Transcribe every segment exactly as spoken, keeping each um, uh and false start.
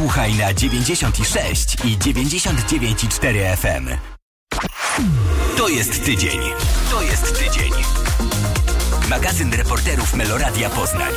Słuchaj na dziewięćdziesiąt sześć i dziewięćdziesiąt dziewięć i cztery F M. To jest tydzień. To jest tydzień. Magazyn reporterów Meloradia Poznań.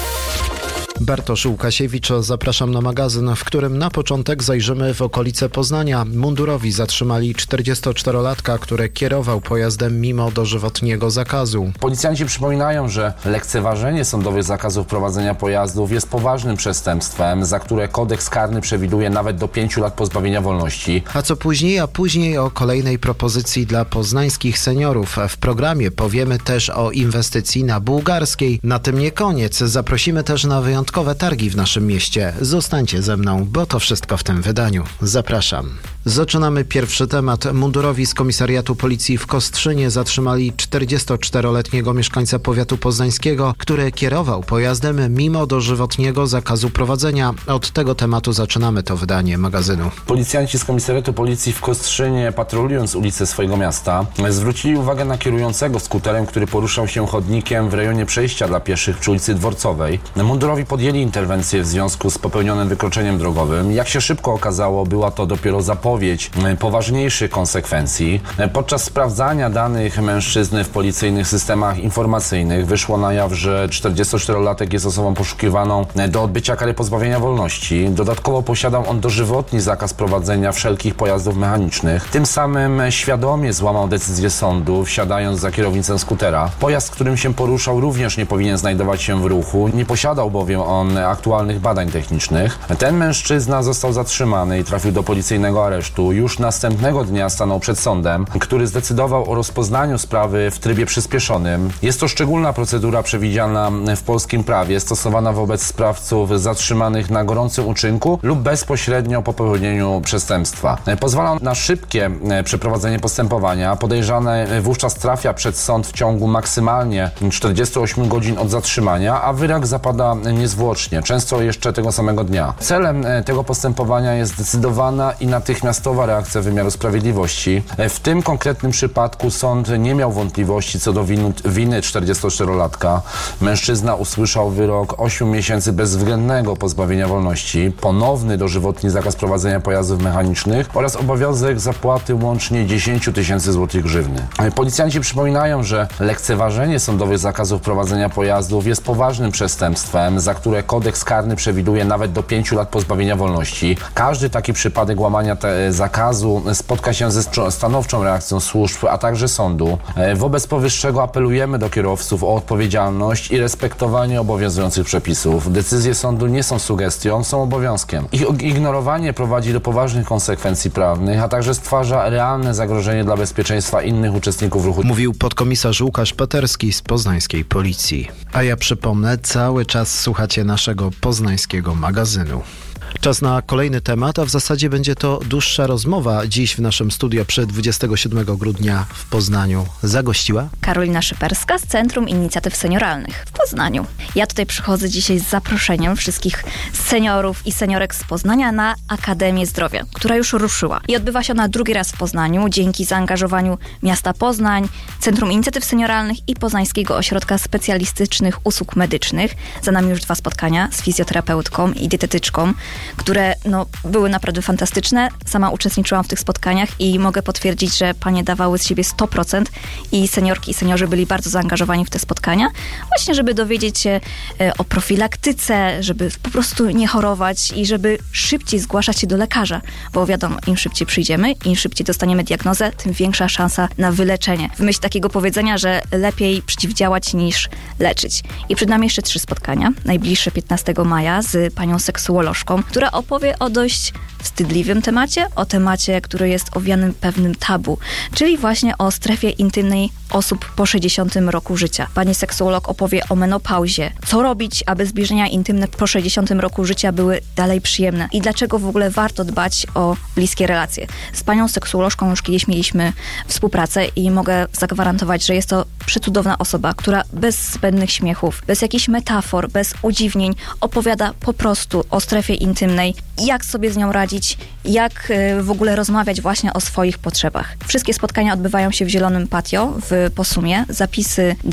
Bartosz Łukasiewicz, zapraszam na magazyn, w którym na początek zajrzymy w okolice Poznania. Mundurowi zatrzymali czterdziestoczterolatka, który kierował pojazdem mimo dożywotniego zakazu. Policjanci przypominają, że lekceważenie sądowych zakazów prowadzenia pojazdów jest poważnym przestępstwem, za które kodeks karny przewiduje nawet do pięciu lat pozbawienia wolności. A co później? A później o kolejnej propozycji dla poznańskich seniorów. W programie powiemy też o inwestycji na Bułgarskiej. Na tym nie koniec. Zaprosimy też na wyjątkowe targi w naszym mieście. Zostańcie ze mną, bo to wszystko w tym wydaniu. Zapraszam. Zaczynamy pierwszy temat. Mundurowi z komisariatu policji w Kostrzynie zatrzymali czterdziestoczteroletniego mieszkańca powiatu poznańskiego, który kierował pojazdem mimo dożywotniego zakazu prowadzenia. Od tego tematu zaczynamy to wydanie magazynu. Policjanci z komisariatu policji w Kostrzynie, patrolując ulice swojego miasta, zwrócili uwagę na kierującego skuterem, który poruszał się chodnikiem w rejonie przejścia dla pieszych przy ulicy Dworcowej. Mundurowi podjęli interwencję w związku z popełnionym wykroczeniem drogowym. Jak się szybko okazało, była to dopiero zapowiedź poważniejszych konsekwencji. Podczas sprawdzania danych mężczyzny w policyjnych systemach informacyjnych wyszło na jaw, że czterdziestoczterolatek jest osobą poszukiwaną do odbycia kary pozbawienia wolności. Dodatkowo posiadał on dożywotni zakaz prowadzenia wszelkich pojazdów mechanicznych. Tym samym świadomie złamał decyzję sądu, wsiadając za kierownicę skutera. Pojazd, którym się poruszał, również nie powinien znajdować się w ruchu. Nie posiadał bowiem on aktualnych badań technicznych. Ten mężczyzna został zatrzymany i trafił do policyjnego aresztu. Już następnego dnia stanął przed sądem, który zdecydował o rozpoznaniu sprawy w trybie przyspieszonym. Jest to szczególna procedura przewidziana w polskim prawie, stosowana wobec sprawców zatrzymanych na gorącym uczynku lub bezpośrednio po popełnieniu przestępstwa. Pozwala na szybkie przeprowadzenie postępowania. Podejrzany wówczas trafia przed sąd w ciągu maksymalnie czterdziestu ośmiu godzin od zatrzymania, a wyrok zapada niezwłocznie, często jeszcze tego samego dnia. Celem tego postępowania jest zdecydowana i natychmiastowa reakcja wymiaru sprawiedliwości. W tym konkretnym przypadku sąd nie miał wątpliwości co do winy, winy czterdziestoczterolatka. Mężczyzna usłyszał wyrok ośmiu miesięcy bezwzględnego pozbawienia wolności, ponowny dożywotni zakaz prowadzenia pojazdów mechanicznych oraz obowiązek zapłaty łącznie dziesięć tysięcy złotych grzywny. Policjanci przypominają, że lekceważenie sądowych zakazów prowadzenia pojazdów jest poważnym przestępstwem, za które kodeks karny przewiduje nawet do pięciu lat pozbawienia wolności. Każdy taki przypadek łamania te zakazu spotka się ze stanowczą reakcją służb, a także sądu. Wobec powyższego apelujemy do kierowców o odpowiedzialność i respektowanie obowiązujących przepisów. Decyzje sądu nie są sugestią, są obowiązkiem. Ich ignorowanie prowadzi do poważnych konsekwencji prawnych, a także stwarza realne zagrożenie dla bezpieczeństwa innych uczestników ruchu. Mówił podkomisarz Łukasz Paterski z poznańskiej policji. A ja przypomnę, cały czas słuchacie naszego poznańskiego magazynu. Czas na kolejny temat, a w zasadzie będzie to dłuższa rozmowa. Dziś w naszym studio przy dwudziestego siódmego grudnia w Poznaniu zagościła Karolina Szyperska z Centrum Inicjatyw Senioralnych w Poznaniu. Ja tutaj przychodzę dzisiaj z zaproszeniem wszystkich seniorów i seniorek z Poznania na Akademię Zdrowia, która już ruszyła. I odbywa się ona drugi raz w Poznaniu dzięki zaangażowaniu miasta Poznań, Centrum Inicjatyw Senioralnych i Poznańskiego Ośrodka Specjalistycznych Usług Medycznych. Za nami już dwa spotkania z fizjoterapeutką i dietetyczką, które no, były naprawdę fantastyczne. Sama uczestniczyłam w tych spotkaniach i mogę potwierdzić, że panie dawały z siebie sto procent i seniorki i seniorzy byli bardzo zaangażowani w te spotkania, właśnie żeby dowiedzieć się e, o profilaktyce, żeby po prostu nie chorować i żeby szybciej zgłaszać się do lekarza, bo wiadomo, im szybciej przyjdziemy, im szybciej dostaniemy diagnozę, tym większa szansa na wyleczenie. W myśl takiego powiedzenia, że lepiej przeciwdziałać niż leczyć. I przed nami jeszcze trzy spotkania. Najbliższe piętnastego maja z panią seksuolożką, która opowie o dość wstydliwym temacie, o temacie, który jest owianym pewnym tabu, czyli właśnie o strefie intymnej osób po sześćdziesiątym roku życia. Pani seksuolog opowie o menopauzie, co robić, aby zbliżenia intymne po sześćdziesiątym roku życia były dalej przyjemne i dlaczego w ogóle warto dbać o bliskie relacje. Z panią seksuolożką już kiedyś mieliśmy współpracę i mogę zagwarantować, że jest to przecudowna osoba, która bez zbędnych śmiechów, bez jakichś metafor, bez udziwnień opowiada po prostu o strefie intymnej, jak sobie z nią radzić, jak w ogóle rozmawiać właśnie o swoich potrzebach. Wszystkie spotkania odbywają się w Zielonym Patio w Posumie. Zapisy dalej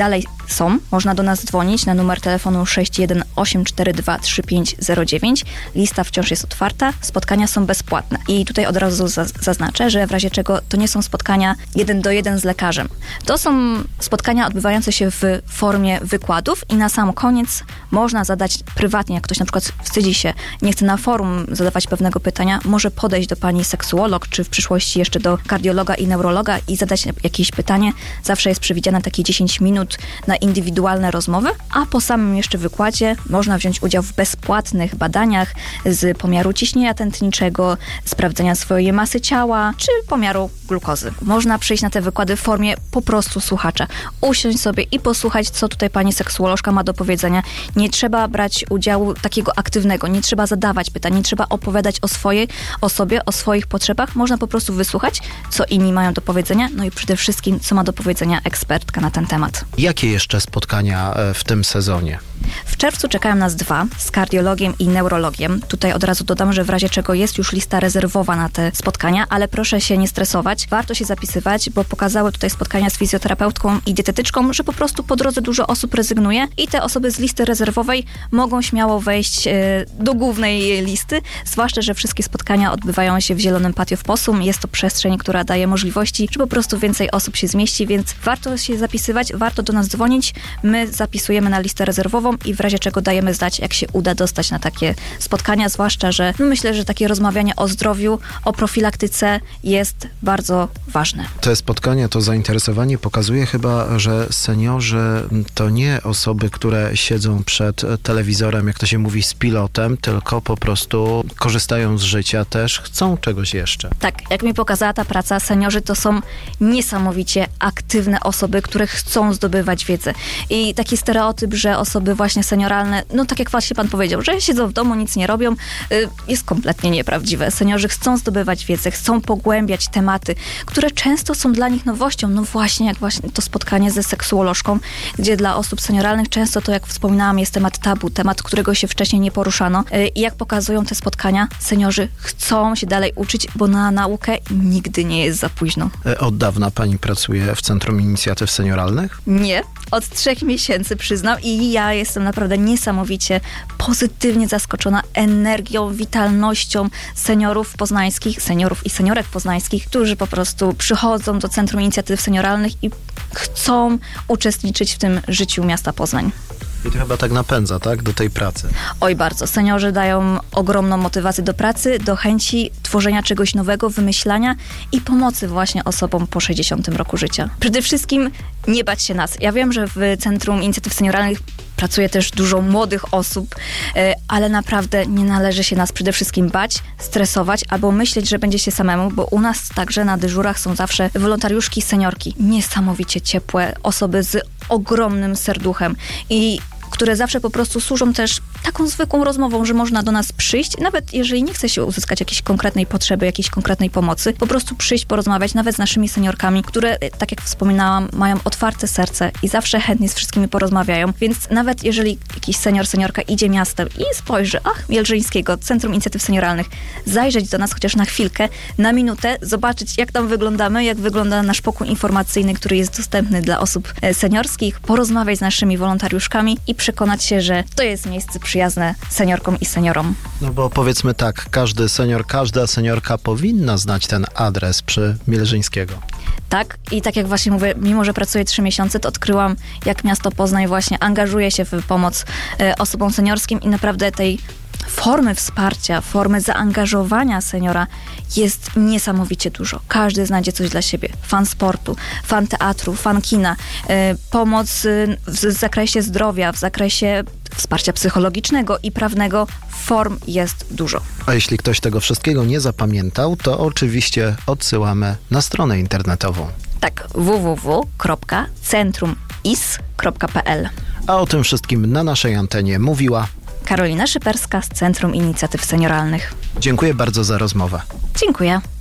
są. Można do nas dzwonić na numer telefonu sześć jeden osiem cztery dwa trzy pięć zero dziewięć. Lista wciąż jest otwarta. Spotkania są bezpłatne. I tutaj od razu zaznaczę, że w razie czego to nie są spotkania jeden do jeden z lekarzem. To są spotkania odbywające się w formie wykładów i na sam koniec można zadać prywatnie, jak ktoś na przykład wstydzi się, nie chce na forum zadawać pewnego pytania, może podejść do pani seksuolog, czy w przyszłości jeszcze do kardiologa i neurologa i zadać jakieś pytanie. Zawsze jest przewidziane takie dziesięć minut na indywidualne rozmowy, a po samym jeszcze wykładzie można wziąć udział w bezpłatnych badaniach z pomiaru ciśnienia tętniczego, sprawdzenia swojej masy ciała, czy pomiaru glukozy. Można przyjść na te wykłady w formie po prostu słuchacza. Usiąść sobie i posłuchać, co tutaj pani seksuolożka ma do powiedzenia. Nie trzeba brać udziału takiego aktywnego, nie trzeba zadawać pytań, nie trzeba opowiadać o swojej osobie, o swoich potrzebach. Można po prostu wysłuchać, co inni mają do powiedzenia, no i przede wszystkim, co ma do powiedzenia ekspertka na ten temat. Jakie jeszcze spotkania w tym sezonie? W czerwcu czekają nas dwa, z kardiologiem i neurologiem. Tutaj od razu dodam, że w razie czego jest już lista rezerwowa na te spotkania, ale proszę się nie stresować. Warto się zapisywać, bo pokazały tutaj spotkania z fizjoterapeutką i dietetyczką, że po prostu po drodze dużo osób rezygnuje i te osoby z listy rezerwowej mogą śmiało wejść e, do głównej listy, zwłaszcza, że wszystkie spotkania odbywają się w Zielonym Patio w Possum. Jest to przestrzeń, która daje możliwości, że po prostu więcej osób się zmieści, więc warto się zapisywać, warto do nas dzwonić. My zapisujemy na listę rezerwową i w razie czego dajemy znać, jak się uda dostać na takie spotkania, zwłaszcza, że no myślę, że takie rozmawianie o zdrowiu, o profilaktyce jest bardzo ważne. Te spotkania, to zainteresowanie pokazuje chyba, że seniorzy to nie osoby, które siedzą przed telewizorem, jak to się mówi, z pilotem, tylko po prostu korzystają z życia też, chcą czegoś jeszcze. Tak, jak mi pokazała ta praca, seniorzy to są niesamowicie aktywne osoby, które chcą zdobywać wiedzę. I taki stereotyp, że osoby właśnie senioralne, no tak jak właśnie pan powiedział, że siedzą w domu, nic nie robią, jest kompletnie nieprawdziwe. Seniorzy chcą zdobywać wiedzę, chcą pogłębiać tematy, które często są dla nich nowością. No właśnie, jak właśnie to spotkanie ze seksuolożką, gdzie dla osób senioralnych często to, jak wspominałam, jest temat tabu, temat, którego się wcześniej nie poruszano. I jak pokazują te spotkania, seniorzy chcą się dalej uczyć, bo na naukę nigdy nie jest za późno. Od dawna pani pracuje w Centrum Inicjatyw Senioralnych? Nie. Od trzech miesięcy, przyznam, i ja jestem naprawdę niesamowicie pozytywnie zaskoczona energią, witalnością seniorów poznańskich, seniorów i seniorek poznańskich, którzy po prostu przychodzą do Centrum Inicjatyw Senioralnych i chcą uczestniczyć w tym życiu miasta Poznań. I to chyba tak napędza, tak? Do tej pracy. Oj, bardzo. Seniorzy dają ogromną motywację do pracy, do chęci tworzenia czegoś nowego, wymyślania i pomocy właśnie osobom po sześćdziesiątym roku życia. Przede wszystkim nie bać się nas. Ja wiem, że w Centrum Inicjatyw Senioralnych pracuje też dużo młodych osób, ale naprawdę nie należy się nas przede wszystkim bać, stresować albo myśleć, że będzie się samemu, bo u nas także na dyżurach są zawsze wolontariuszki, seniorki. Niesamowicie ciepłe osoby z ogromnym serduchem i które zawsze po prostu służą też taką zwykłą rozmową, że można do nas przyjść, nawet jeżeli nie chce się uzyskać jakiejś konkretnej potrzeby, jakiejś konkretnej pomocy, po prostu przyjść, porozmawiać nawet z naszymi seniorkami, które, tak jak wspominałam, mają otwarte serce i zawsze chętnie z wszystkimi porozmawiają, więc nawet jeżeli jakiś senior, seniorka idzie miastem i spojrzy, ach, Mielżyńskiego, Centrum Inicjatyw Senioralnych, zajrzeć do nas chociaż na chwilkę, na minutę, zobaczyć, jak tam wyglądamy, jak wygląda nasz pokój informacyjny, który jest dostępny dla osób seniorskich, porozmawiać z naszymi wolontariuszkami i przekonać się, że to jest miejsce przyjazne seniorkom i seniorom. No bo powiedzmy tak, każdy senior, każda seniorka powinna znać ten adres przy Mielżyńskiego. Tak, i tak jak właśnie mówię, mimo że pracuję trzy miesiące, to odkryłam, jak miasto Poznań właśnie angażuje się w pomoc e, osobom seniorskim i naprawdę tej formy wsparcia, formy zaangażowania seniora jest niesamowicie dużo. Każdy znajdzie coś dla siebie. Fan sportu, fan teatru, fan kina, e, pomoc w zakresie zdrowia, w zakresie wsparcia psychologicznego i prawnego. Form jest dużo. A jeśli ktoś tego wszystkiego nie zapamiętał, to oczywiście odsyłamy na stronę internetową. Tak, w w w kropka centrum i s kropka p l. A o tym wszystkim na naszej antenie mówiła Karolina Szyperska z Centrum Inicjatyw Senioralnych. Dziękuję bardzo za rozmowę. Dziękuję.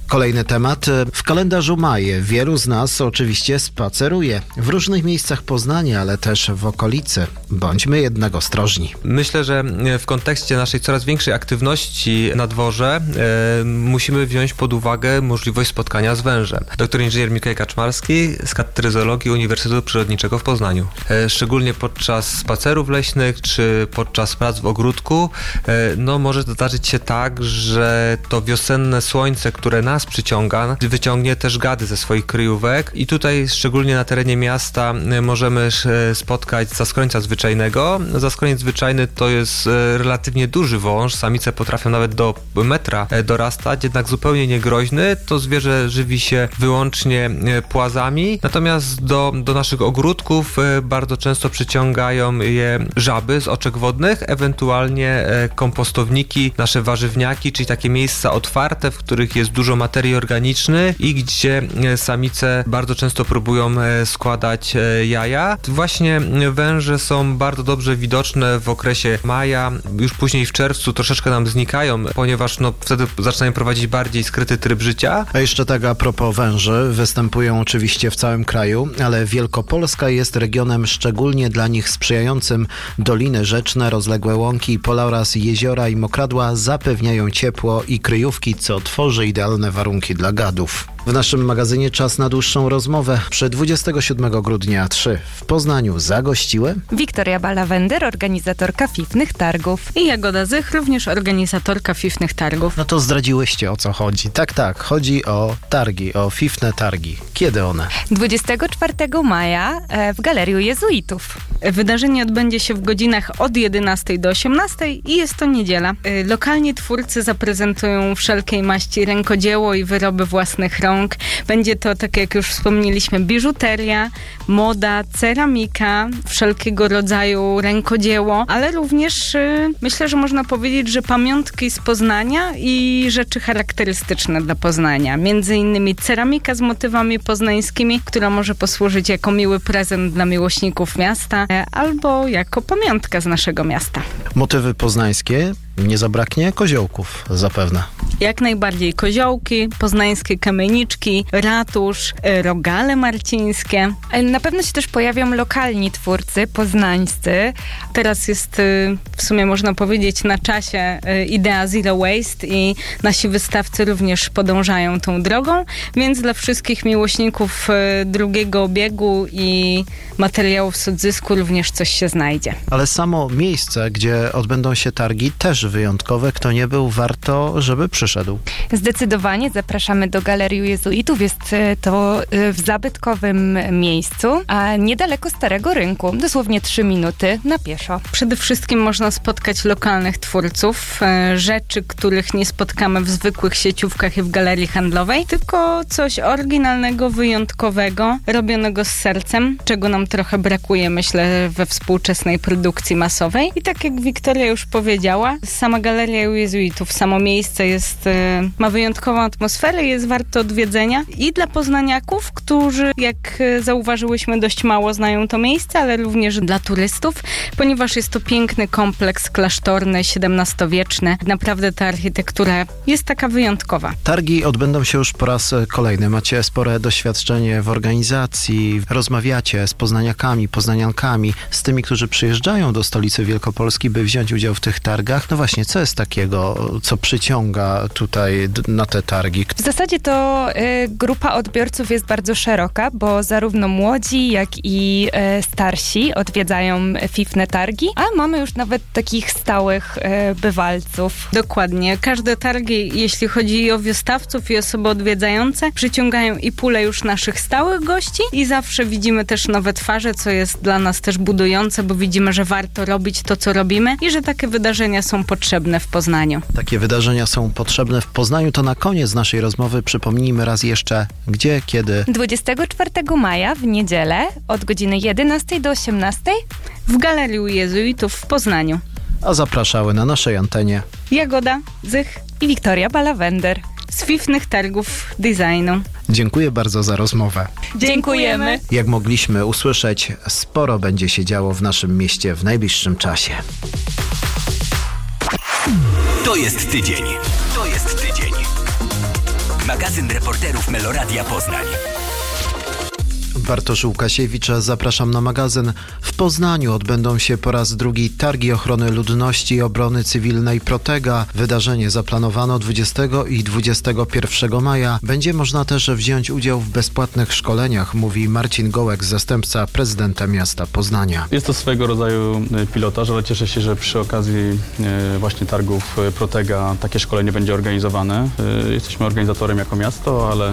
Kolejny temat. W kalendarzu maj wielu z nas oczywiście spaceruje w różnych miejscach Poznania, ale też w okolicy. Bądźmy jednak ostrożni. Myślę, że w kontekście naszej coraz większej aktywności na dworze e, musimy wziąć pod uwagę możliwość spotkania z wężem. Doktor inżynier Mikołaj Kaczmarski z Katedry Zoologii Uniwersytetu Przyrodniczego w Poznaniu. E, szczególnie podczas spacerów leśnych czy podczas prac w ogródku e, no może zdarzyć się tak, że to wiosenne słońce, które nas przyciąga, wyciągnie też gady ze swoich kryjówek i tutaj szczególnie na terenie miasta możemy spotkać zaskrońca zwyczajnego. Zaskrońc zwyczajny to jest relatywnie duży wąż, samice potrafią nawet do metra dorastać, jednak zupełnie niegroźny. To zwierzę żywi się wyłącznie płazami, natomiast do, do naszych ogródków bardzo często przyciągają je żaby z oczek wodnych, ewentualnie kompostowniki, nasze warzywniaki, czyli takie miejsca otwarte, w których jest dużo materii organicznej i gdzie samice bardzo często próbują składać jaja. Właśnie węże są bardzo dobrze widoczne w okresie maja, już później w czerwcu troszeczkę nam znikają, ponieważ no, wtedy zaczynają prowadzić bardziej skryty tryb życia. A jeszcze tak a propos węży, występują oczywiście w całym kraju, ale Wielkopolska jest regionem szczególnie dla nich sprzyjającym. Doliny rzeczne, rozległe łąki i pola oraz jeziora i mokradła zapewniają ciepło i kryjówki, co tworzy idealne warunki dla gadów. W naszym magazynie czas na dłuższą rozmowę. Przy dwudziestego siódmego grudnia trzy w Poznaniu zagościły Wiktoria Balawender, organizatorka Fifnych Targów. I Jagoda Zych, również organizatorka Fifnych Targów. No to zdradziłyście, o co chodzi. Tak, tak, chodzi o targi, o Fifne Targi. Kiedy one? dwudziestego czwartego maja w Galerii Jezuitów. Wydarzenie odbędzie się w godzinach od jedenastej do osiemnastej i jest to niedziela. Lokalni twórcy zaprezentują wszelkiej maści rękodzieło i wyroby własnych rąk. Będzie to, tak jak już wspomnieliśmy, biżuteria, moda, ceramika, wszelkiego rodzaju rękodzieło, ale również y, myślę, że można powiedzieć, że pamiątki z Poznania i rzeczy charakterystyczne dla Poznania. Między innymi ceramika z motywami poznańskimi, która może posłużyć jako miły prezent dla miłośników miasta, e, albo jako pamiątka z naszego miasta. Motywy poznańskie, nie zabraknie koziołków zapewne. Jak najbardziej koziołki, poznańskie kamieniczki, ratusz, rogale marcińskie. Na pewno się też pojawią lokalni twórcy, poznańscy. Teraz jest w sumie można powiedzieć na czasie idea Zero Waste i nasi wystawcy również podążają tą drogą, więc dla wszystkich miłośników drugiego obiegu i materiałów z odzysku również coś się znajdzie. Ale samo miejsce, gdzie odbędą się targi, też wyjątkowe. Kto nie był, warto, żeby przyszedł. Zdecydowanie zapraszamy do Galerii Jezuitów. Jest to w zabytkowym miejscu, a niedaleko Starego Rynku. Dosłownie trzy minuty na pieszo. Przede wszystkim można spotkać lokalnych twórców, rzeczy, których nie spotkamy w zwykłych sieciówkach i w galerii handlowej, tylko coś oryginalnego, wyjątkowego, robionego z sercem, czego nam trochę brakuje, myślę, we współczesnej produkcji masowej. I tak jak Wiktoria już powiedziała, sama Galeria Jezuitów, samo miejsce jest, ma wyjątkową atmosferę, jest warto odwiedzenia i dla poznaniaków, którzy, jak zauważyłyśmy, dość mało znają to miejsce, ale również dla turystów, ponieważ jest to piękny kompleks klasztorny, siedemnastowieczny. Naprawdę ta architektura jest taka wyjątkowa. Targi odbędą się już po raz kolejny. Macie spore doświadczenie w organizacji, rozmawiacie z poznaniakami, poznaniankami, z tymi, którzy przyjeżdżają do stolicy Wielkopolski, by wziąć udział w tych targach. No właśnie, co jest takiego, co przyciąga tutaj na te targi? W zasadzie to y, grupa odbiorców jest bardzo szeroka, bo zarówno młodzi, jak i y, starsi odwiedzają Fifne Targi, a mamy już nawet takich stałych y, bywalców. Dokładnie. Każde targi, jeśli chodzi o wystawców i osoby odwiedzające, przyciągają i pulę już naszych stałych gości i zawsze widzimy też nowe twarze, co jest dla nas też budujące, bo widzimy, że warto robić to, co robimy i że takie wydarzenia są potrzebne w Poznaniu. Takie wydarzenia są potrzebne w Poznaniu, to na koniec naszej rozmowy przypomnijmy raz jeszcze, gdzie, kiedy. dwudziestego czwartego maja w niedzielę od godziny jedenastej do osiemnastej w Galerii Jezuitów w Poznaniu. A zapraszały na naszej antenie Jagoda Zych i Wiktoria Balawender z Fifnych Targów Designu. Dziękuję bardzo za rozmowę. Dziękujemy. Jak mogliśmy usłyszeć, sporo będzie się działo w naszym mieście w najbliższym czasie. To jest tydzień. To jest tydzień. Magazyn reporterów Meloradia Poznań. Bartosz Łukasiewicz, zapraszam na magazyn. W Poznaniu odbędą się po raz drugi Targi Ochrony Ludności i Obrony Cywilnej Protega. Wydarzenie zaplanowano dwudziestego i dwudziestego pierwszego maja. Będzie można też wziąć udział w bezpłatnych szkoleniach, mówi Marcin Gołek, zastępca prezydenta miasta Poznania. Jest to swego rodzaju pilotaż, ale cieszę się, że przy okazji właśnie targów Protega takie szkolenie będzie organizowane. Jesteśmy organizatorem jako miasto, ale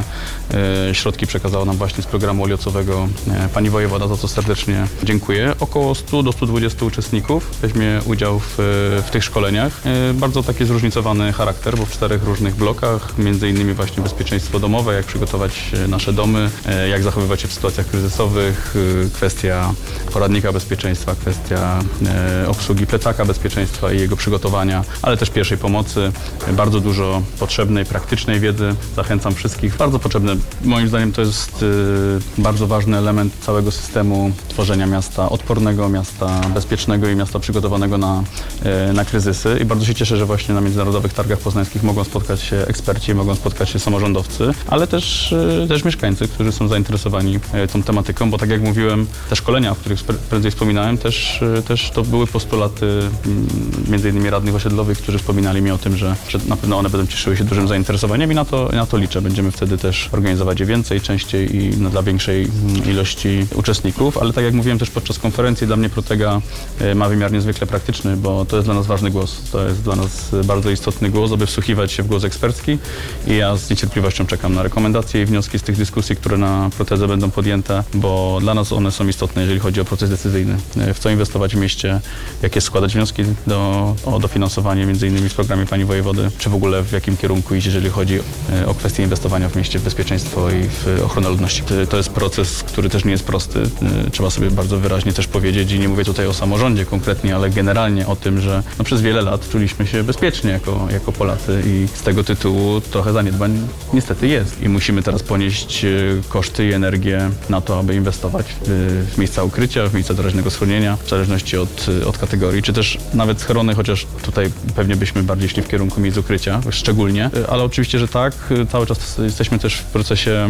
środki przekazało nam właśnie z programu oliocowego pani wojewoda, za co serdecznie dziękuję. Około stu do stu dwudziestu uczestników weźmie udział w, w tych szkoleniach. Bardzo taki zróżnicowany charakter, bo w czterech różnych blokach, między innymi właśnie bezpieczeństwo domowe, jak przygotować nasze domy, jak zachowywać się w sytuacjach kryzysowych, kwestia poradnika bezpieczeństwa, kwestia obsługi plecaka bezpieczeństwa i jego przygotowania, ale też pierwszej pomocy. Bardzo dużo potrzebnej, praktycznej wiedzy. Zachęcam wszystkich. Bardzo potrzebne. Moim zdaniem to jest bardzo ważny element całego systemu tworzenia miasta odpornego, miasta bezpiecznego i miasta przygotowanego na, na kryzysy. I bardzo się cieszę, że właśnie na Międzynarodowych Targach Poznańskich mogą spotkać się eksperci, mogą spotkać się samorządowcy, ale też, też mieszkańcy, którzy są zainteresowani tą tematyką, bo tak jak mówiłem, te szkolenia, o których prędzej wspominałem, też, też to były postulaty między innymi radnych osiedlowych, którzy wspominali mi o tym, że, że na pewno one będą cieszyły się dużym zainteresowaniem i na to, na to liczę. Będziemy wtedy też organizować je więcej, częściej i no, dla większej ilości uczestników, ale tak jak mówiłem też podczas konferencji, dla mnie Protega ma wymiar niezwykle praktyczny, bo to jest dla nas ważny głos. To jest dla nas bardzo istotny głos, aby wsłuchiwać się w głos ekspercki i ja z niecierpliwością czekam na rekomendacje i wnioski z tych dyskusji, które na Protedze będą podjęte, bo dla nas one są istotne, jeżeli chodzi o proces decyzyjny. W co inwestować w mieście, jakie składać wnioski do, o dofinansowanie, między innymi w programie pani wojewody, czy w ogóle w jakim kierunku iść, jeżeli chodzi o kwestię inwestowania w mieście, w bezpieczeństwo i w ochronę ludności. To jest proces, który też nie jest prosty. Trzeba sobie bardzo wyraźnie też powiedzieć i nie mówię tutaj o samorządzie konkretnie, ale generalnie o tym, że no przez wiele lat czuliśmy się bezpiecznie jako, jako Polacy i z tego tytułu trochę zaniedbań niestety jest. I musimy teraz ponieść koszty i energię na to, aby inwestować w, w miejsca ukrycia, w miejsca doraźnego schronienia, w zależności od, od kategorii, czy też nawet schrony, chociaż tutaj pewnie byśmy bardziej szli w kierunku miejsc ukrycia, szczególnie, ale oczywiście, że tak. Cały czas jesteśmy też w procesie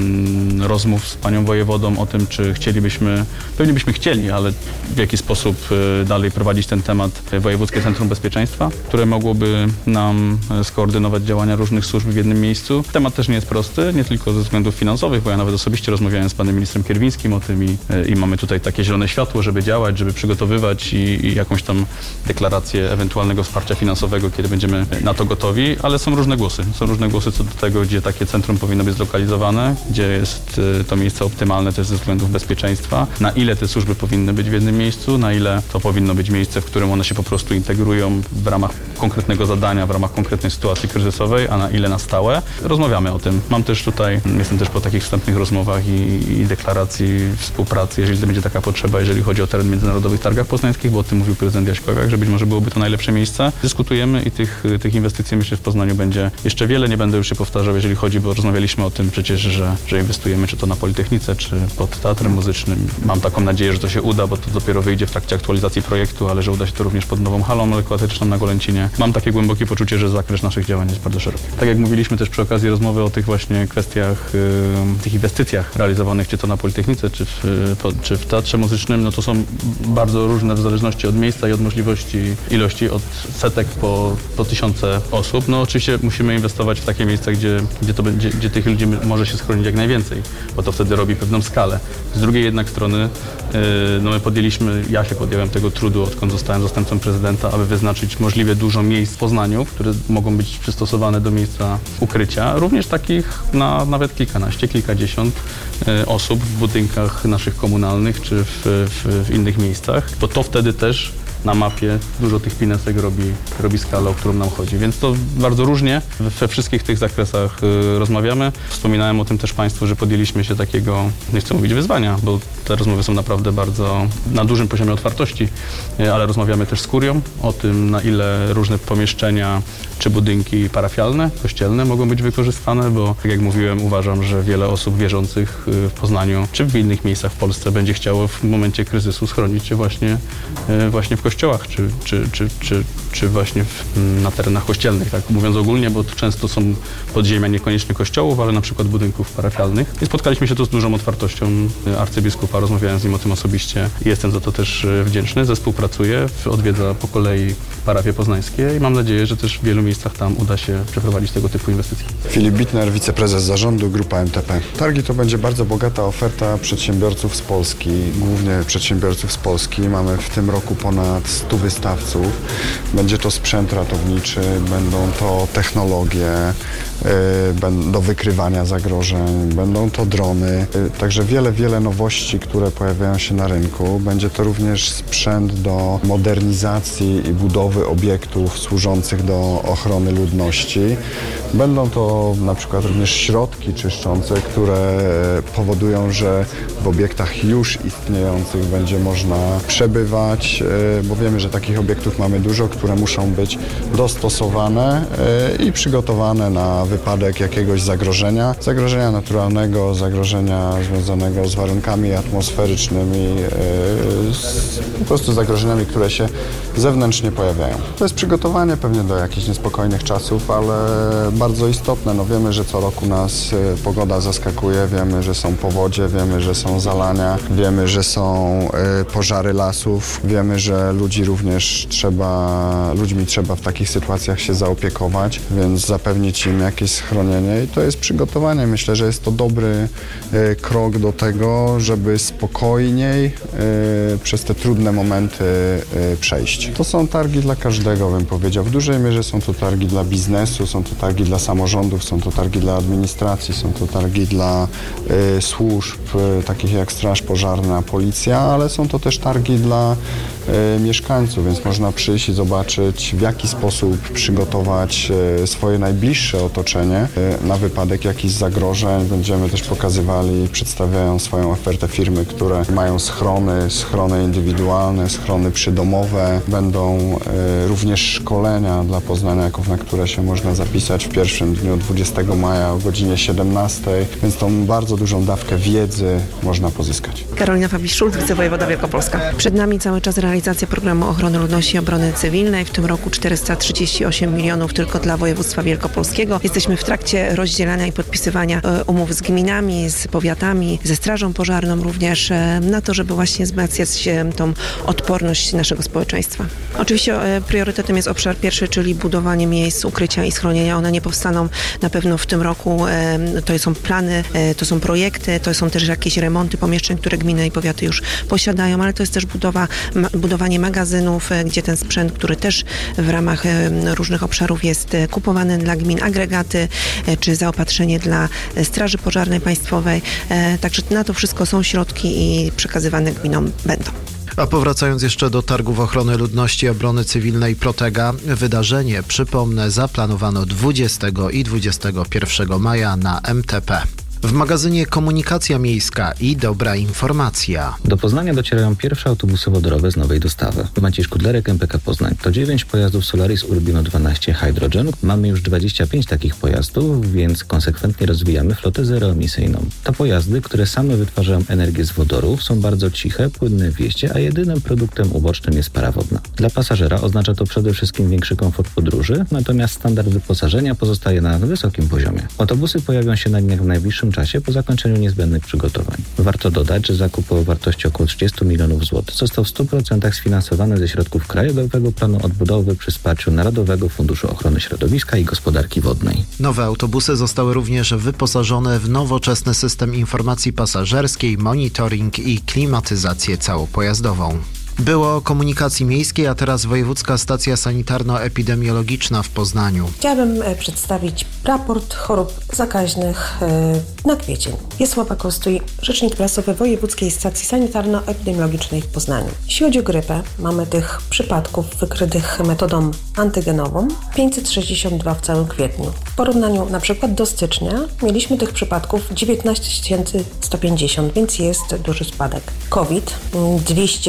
mm, rozmów z panią wojewodą o tym, czy chcielibyśmy, pewnie byśmy chcieli, ale w jaki sposób dalej prowadzić ten temat Wojewódzkie Centrum Bezpieczeństwa, które mogłoby nam skoordynować działania różnych służb w jednym miejscu. Temat też nie jest prosty, nie tylko ze względów finansowych, bo ja nawet osobiście rozmawiałem z panem ministrem Kierwińskim o tym i, i mamy tutaj takie zielone światło, żeby działać, żeby przygotowywać i, i jakąś tam deklarację ewentualnego wsparcia finansowego, kiedy będziemy na to gotowi, ale są różne głosy. Są różne głosy co do tego, gdzie takie centrum powinno być zlokalizowane, gdzie jest to miejsce optymalne też ze względów bezpieczeństwa, na ile te służby powinny być w jednym miejscu, na ile to powinno być miejsce, w którym one się po prostu integrują w ramach konkretnego zadania, w ramach konkretnej sytuacji kryzysowej, a na ile na stałe. Rozmawiamy o tym. Mam też tutaj, jestem też po takich wstępnych rozmowach i, i deklaracji współpracy, jeżeli będzie taka potrzeba, jeżeli chodzi o teren Międzynarodowych Targach Poznańskich, bo o tym mówił prezydent Jaśkowiak, że być może byłoby to najlepsze miejsce. Dyskutujemy i tych, tych inwestycji myślę w Poznaniu będzie jeszcze wiele. Nie będę już się powtarzał, jeżeli chodzi, bo rozmawialiśmy o tym przecież, że, że inwestujemy czy to na Politechnice, czy pod Teatrem Muzycznym. Mam taką nadzieję, że to się uda, bo to dopiero wyjdzie w trakcie aktualizacji projektu, ale że uda się to również pod nową halą lekkoatletyczną na Golęcinie. Mam takie głębokie poczucie, że zakres naszych działań jest bardzo szeroki. Tak jak mówiliśmy też przy okazji rozmowy o tych właśnie kwestiach, yy, tych inwestycjach realizowanych, czy to na Politechnice, czy w, po, czy w Teatrze Muzycznym, no to są bardzo różne w zależności od miejsca i od możliwości, ilości, od setek po, po tysiące osób. No oczywiście musimy inwestować w takie miejsca, gdzie, gdzie, to będzie, gdzie tych ludzi może się schronić jak najwięcej, bo to wtedy robi pewną skalę. Z drugiej jednak strony yy, no my podjęliśmy, ja się podjąłem tego trudu, odkąd zostałem zastępcą prezydenta, aby wyznaczyć możliwie dużo miejsc w Poznaniu, które mogą być przystosowane do miejsca ukrycia. Również takich na nawet kilkanaście, kilkadziesiąt yy, osób w budynkach naszych komunalnych czy w, w, w innych miejscach, bo to wtedy też na mapie dużo tych pinesek robi, robi skalę, o którą nam chodzi. Więc to bardzo różnie we wszystkich tych zakresach y, rozmawiamy. Wspominałem o tym też Państwu, że podjęliśmy się takiego, nie chcę mówić wyzwania, bo te rozmowy są naprawdę bardzo na dużym poziomie otwartości, y, ale rozmawiamy też z kurią o tym, na ile różne pomieszczenia czy budynki parafialne, kościelne mogą być wykorzystane, bo tak jak mówiłem, uważam, że wiele osób wierzących w Poznaniu czy w innych miejscach w Polsce będzie chciało w momencie kryzysu schronić się właśnie, y, właśnie w kościele. kościołach, czy, czy, czy, czy, czy właśnie w, na terenach kościelnych, tak mówiąc ogólnie, bo to często są podziemia niekoniecznie kościołów, ale na przykład budynków parafialnych. I spotkaliśmy się tu z dużą otwartością arcybiskupa, rozmawiałem z nim o tym osobiście i jestem za to też wdzięczny. Zespół pracuje, odwiedza po kolei parafie poznańskie i mam nadzieję, że też w wielu miejscach tam uda się przeprowadzić tego typu inwestycje. Filip Bitner, wiceprezes zarządu, Grupa M T P. Targi to będzie bardzo bogata oferta przedsiębiorców z Polski, głównie przedsiębiorców z Polski. Mamy w tym roku ponad stu wystawców. Będzie to sprzęt ratowniczy, będą to technologie yy, do wykrywania zagrożeń, będą to drony. Yy, także wiele, wiele nowości, które pojawiają się na rynku. Będzie to również sprzęt do modernizacji i budowy obiektów służących do ochrony ludności. Będą to na przykład również środki czyszczące, które powodują, że w obiektach już istniejących będzie można przebywać, bo wiemy, że takich obiektów mamy dużo, które muszą być dostosowane i przygotowane na wypadek jakiegoś zagrożenia, zagrożenia naturalnego, zagrożenia związanego z warunkami atmosferycznymi, z, po prostu zagrożeniami, które się zewnętrznie pojawiają. To jest przygotowanie pewnie do jakichś niespokojnych czasów, ale bardzo istotne. No wiemy, że co roku nas pogoda zaskakuje, wiemy, że są powodzie, wiemy, że są zalania, wiemy, że są pożary lasów, wiemy, że ludzi również trzeba, ludźmi trzeba w takich sytuacjach się zaopiekować, więc zapewnić im jakieś schronienie i to jest przygotowanie. Myślę, że jest to dobry krok do tego, żeby spokojniej przez te trudne momenty przejść. To są targi dla każdego, bym powiedział. W dużej mierze są to targi dla biznesu, są to targi dla samorządów, są to targi dla administracji, są to targi dla y, służb, y, takich jak Straż Pożarna, Policja, ale są to też targi dla y, mieszkańców, więc można przyjść i zobaczyć, w jaki sposób przygotować y, swoje najbliższe otoczenie y, na wypadek jakichś zagrożeń. Będziemy też pokazywali, przedstawiają swoją ofertę firmy, które mają schrony, schrony indywidualne, schrony przydomowe. Będą y, również szkolenia dla poznaniaków, na które się można zapisać w pierwszym dniu dwudziestego maja o godzinie siedemnastej, więc tą bardzo dużą dawkę wiedzy można pozyskać. Karolina Fabisz-Szulc, wicewojewoda Wielkopolska. Przed nami cały czas realizacja programu ochrony ludności i obrony cywilnej. W tym roku czterysta trzydzieści osiem milionów tylko dla województwa wielkopolskiego. Jesteśmy w trakcie rozdzielania i podpisywania umów z gminami, z powiatami, ze strażą pożarną również na to, żeby właśnie wzmacniać tą odporność naszego społeczeństwa. Oczywiście priorytetem jest obszar pierwszy, czyli budowanie miejsc ukrycia i schronienia. One nie powstaną na pewno w tym roku. To są plany, to są projekty, to są też jakieś remonty pomieszczeń, które gminy i powiaty już posiadają, ale to jest też budowa, budowanie magazynów, gdzie ten sprzęt, który też w ramach różnych obszarów jest kupowany dla gmin, agregaty, czy zaopatrzenie dla Straży Pożarnej Państwowej. Także na to wszystko są środki i przekazywane gminom będą. A powracając jeszcze do targów ochrony ludności i obrony cywilnej Protega, wydarzenie, przypomnę, zaplanowano dwudziestego i dwudziestego pierwszego maja na M T P. W magazynie Komunikacja Miejska i Dobra Informacja. Do Poznania docierają pierwsze autobusy wodorowe z nowej dostawy. Maciej Szkudlerek, M P K Poznań. To dziewięć pojazdów Solaris Urbino dwanaście Hydrogen. Mamy już dwadzieścia pięć takich pojazdów, więc konsekwentnie rozwijamy flotę zeroemisyjną. To pojazdy, które same wytwarzają energię z wodorów, są bardzo ciche, płynne w jeździe, a jedynym produktem ubocznym jest para wodna. Dla pasażera oznacza to przede wszystkim większy komfort podróży, natomiast standard wyposażenia pozostaje na wysokim poziomie. Autobusy pojawią się na liniach w najbliższym czasie po zakończeniu niezbędnych przygotowań. Warto dodać, że zakup o wartości około trzydzieści milionów złotych został w stu procentach sfinansowany ze środków Krajowego Planu Odbudowy przy wsparciu Narodowego Funduszu Ochrony Środowiska i Gospodarki Wodnej. Nowe autobusy zostały również wyposażone w nowoczesny system informacji pasażerskiej, monitoring i klimatyzację całopojazdową. Było o komunikacji miejskiej, a teraz Wojewódzka Stacja Sanitarno-Epidemiologiczna w Poznaniu. Chciałabym przedstawić raport chorób zakaźnych na kwiecień. Wiesława Kostuj, rzecznik prasowy Wojewódzkiej Stacji Sanitarno-Epidemiologicznej w Poznaniu. Jeśli chodzi o grypę, mamy tych przypadków wykrytych metodą antygenową pięćset sześćdziesiąt dwa w całym kwietniu. W porównaniu na przykład do stycznia mieliśmy tych przypadków dziewiętnaście tysięcy sto pięćdziesiąt, więc jest duży spadek. COVID dwieście trzydzieści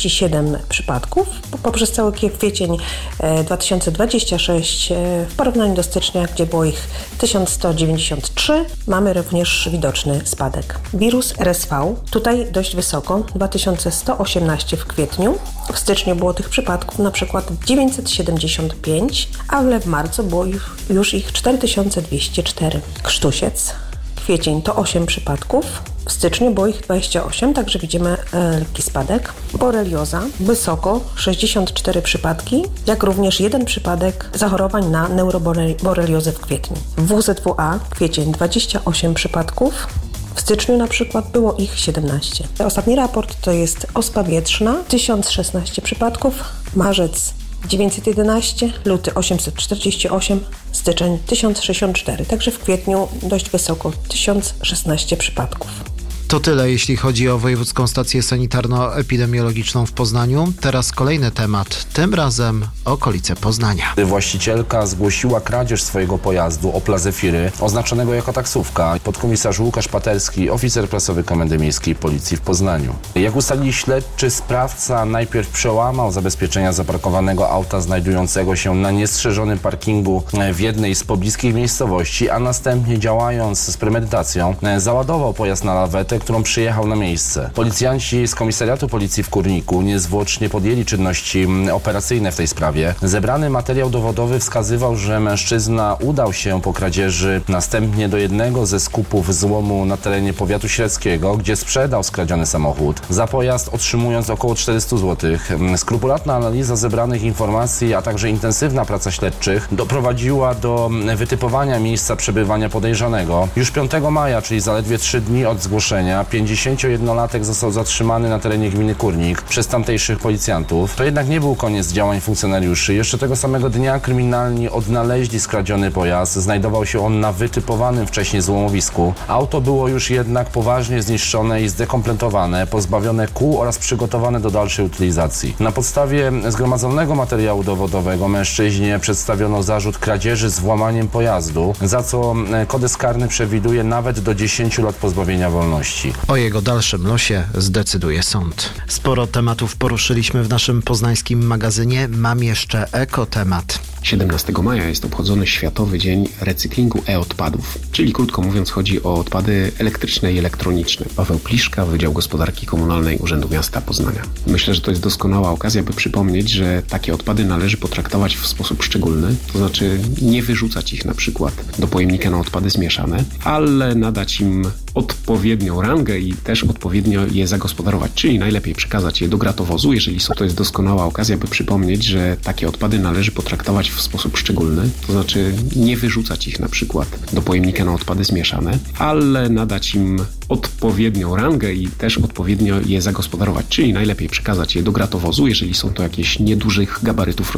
trzydzieści siedem przypadków. Poprzez cały kwiecień dwa tysiące dwudziesty szósty w porównaniu do stycznia, gdzie było ich tysiąc sto dziewięćdziesiąt trzy, mamy również widoczny spadek. Wirus R S V, tutaj dość wysoko, dwa tysiące sto osiemnaście w kwietniu. W styczniu było tych przypadków na przykład dziewięćset siedemdziesiąt pięć, ale w marcu było już ich cztery tysiące dwieście cztery. Krztusiec, kwiecień to osiem przypadków, w styczniu było ich dwadzieścia osiem, także widzimy e, lekki spadek. Borelioza, wysoko, sześćdziesiąt cztery przypadki, jak również jeden przypadek zachorowań na neuroboreliozę w kwietniu. W Z W A, kwiecień dwadzieścia osiem przypadków, w styczniu na przykład było ich siedemnaście. Ostatni raport to jest ospa wietrzna, tysiąc szesnaście przypadków, marzec dziewięćset jedenaście, luty osiemset czterdzieści osiem, styczeń tysiąc sześćdziesiąt cztery, także w kwietniu dość wysoko, tysiąc szesnaście przypadków. To tyle, jeśli chodzi o Wojewódzką Stację Sanitarno-Epidemiologiczną w Poznaniu. Teraz kolejny temat, tym razem okolice Poznania. Właścicielka zgłosiła kradzież swojego pojazdu Opla Zefiry, oznaczonego jako taksówka. Podkomisarz Łukasz Paterski, oficer prasowy Komendy Miejskiej Policji w Poznaniu. Jak ustalili śledczy, sprawca najpierw przełamał zabezpieczenia zaparkowanego auta znajdującego się na niestrzeżonym parkingu w jednej z pobliskich miejscowości, a następnie, działając z premedytacją, załadował pojazd na lawetę, którą przyjechał na miejsce. Policjanci z Komisariatu Policji w Kurniku niezwłocznie podjęli czynności operacyjne w tej sprawie. Zebrany materiał dowodowy wskazywał, że mężczyzna udał się po kradzieży następnie do jednego ze skupów złomu na terenie powiatu średzkiego, gdzie sprzedał skradziony samochód. Za pojazd otrzymując około czterysta złotych. Skrupulatna analiza zebranych informacji, a także intensywna praca śledczych doprowadziła do wytypowania miejsca przebywania podejrzanego. Już piątego maja, czyli zaledwie trzy dni od zgłoszenia, pięćdziesięciojednolatek został zatrzymany na terenie gminy Kurnik przez tamtejszych policjantów. To jednak nie był koniec działań funkcjonariuszy. Jeszcze tego samego dnia kryminalni odnaleźli skradziony pojazd. Znajdował się on na wytypowanym wcześniej złomowisku. Auto było już jednak poważnie zniszczone i zdekompletowane, pozbawione kół oraz przygotowane do dalszej utylizacji. Na podstawie zgromadzonego materiału dowodowego mężczyźnie przedstawiono zarzut kradzieży z włamaniem pojazdu, za co kodeks karny przewiduje nawet do dziesięciu lat pozbawienia wolności. O jego dalszym losie zdecyduje sąd. Sporo tematów poruszyliśmy w naszym poznańskim magazynie. Mam jeszcze ekotemat. siedemnastego maja jest obchodzony Światowy Dzień Recyklingu e-odpadów, czyli krótko mówiąc chodzi o odpady elektryczne i elektroniczne. Paweł Pliszka, Wydział Gospodarki Komunalnej Urzędu Miasta Poznania. Myślę, że to jest doskonała okazja, by przypomnieć, że takie odpady należy potraktować w sposób szczególny, to znaczy nie wyrzucać ich na przykład do pojemnika na odpady zmieszane, ale nadać im odpowiednią rangę i też odpowiednio je zagospodarować, czyli najlepiej przekazać je do gratowozu, jeżeli są. To jest doskonała okazja, by przypomnieć, że takie odpady należy potraktować w sposób szczególny, to znaczy nie wyrzucać ich na przykład do pojemnika na odpady zmieszane, ale nadać im odpowiednią rangę i też odpowiednio je zagospodarować, czyli najlepiej przekazać je do gratowozu, jeżeli są to jakieś niedużych gabarytów